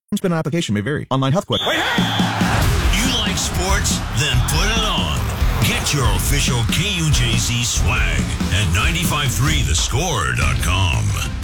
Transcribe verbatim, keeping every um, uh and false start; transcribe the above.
Spin application may vary. Online health question. You like sports? Then put it on. Get your official K U J C swag at nine five three the score dot com.